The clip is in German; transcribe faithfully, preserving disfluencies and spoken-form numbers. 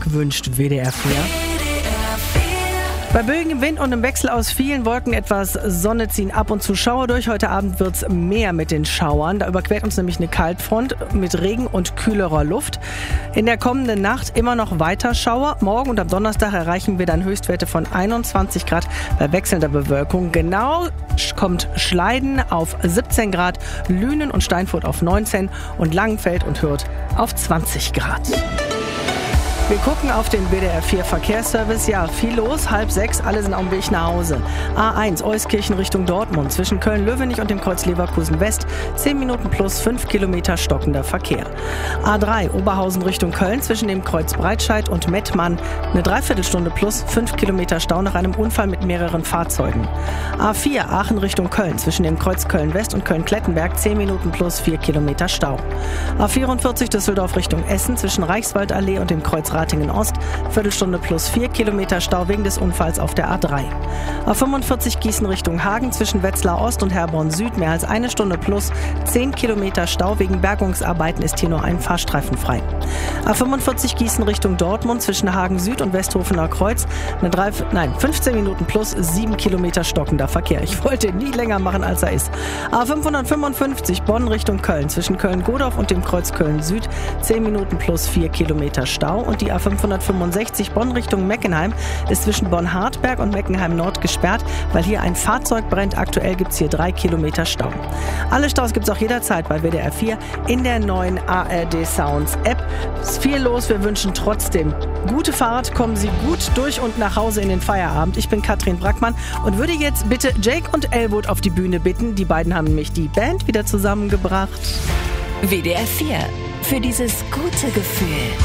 Tag wünscht W D R vier. Bei böigem Wind und im Wechsel aus vielen Wolken etwas Sonne ziehen ab und zu Schauer durch. Heute Abend wird's mehr mit den Schauern. Da überquert uns nämlich eine Kaltfront mit Regen und kühlerer Luft. In der kommenden Nacht immer noch weiter Schauer. Morgen und am Donnerstag erreichen wir dann Höchstwerte von einundzwanzig Grad bei wechselnder Bewölkung. Genau kommt Schleiden auf siebzehn Grad, Lünen und Steinfurt auf neunzehn und Langenfeld und Hürth auf zwanzig Grad. Wir gucken auf den W D R vier Verkehrsservice. Ja, viel los, halb sechs, alle sind auf dem Weg nach Hause. A eins, Euskirchen Richtung Dortmund, zwischen Köln-Löwenich und dem Kreuz Leverkusen West, zehn Minuten plus fünf Kilometer stockender Verkehr. A drei, Oberhausen Richtung Köln, zwischen dem Kreuz Breitscheid und Mettmann, eine Dreiviertelstunde plus fünf Kilometer Stau nach einem Unfall mit mehreren Fahrzeugen. A vier, Aachen Richtung Köln, zwischen dem Kreuz Köln-West und Köln-Klettenberg, zehn Minuten plus vier Kilometer Stau. A vierundvierzig, Düsseldorf Richtung Essen, zwischen Reichswaldallee und dem Kreuz Ratingen Ost, Viertelstunde plus vier Kilometer Stau wegen des Unfalls auf der A drei. A fünfundvierzig Gießen Richtung Hagen, zwischen Wetzlar Ost und Herborn Süd, mehr als eine Stunde plus zehn Kilometer Stau. Wegen Bergungsarbeiten ist hier nur ein Fahrstreifen frei. A fünfundvierzig Gießen Richtung Dortmund, zwischen Hagen Süd und Westhofener Kreuz, eine drei, nein, fünfzehn Minuten plus sieben Kilometer stockender Verkehr. Ich wollte ihn nie länger machen, als er ist. A fünfhundertfünfundfünfzig Bonn Richtung Köln, zwischen Köln-Godorf und dem Kreuz Köln Süd, zehn Minuten plus vier Kilometer Stau. Und die A fünfhundertfünfundsechzig Bonn Richtung Meckenheim ist zwischen Bonn-Hartberg und Meckenheim Nord gesperrt, weil hier ein Fahrzeug brennt. Aktuell gibt es hier drei Kilometer Stau. Alle Staus gibt es auch jederzeit bei W D R vier in der neuen A R D Sounds App. Es ist viel los, wir wünschen trotzdem gute Fahrt, kommen Sie gut durch und nach Hause in den Feierabend. Ich bin Katrin Brackmann und würde jetzt bitte Jake und Elwood auf die Bühne bitten. Die beiden haben nämlich die Band wieder zusammengebracht. W D R vier, für dieses gute Gefühl.